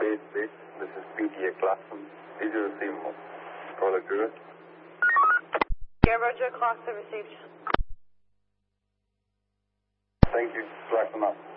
Base. This is PTA Classroom. Did you receive call accurate? Yeah, Roger, class received. Thank you. Classroom up.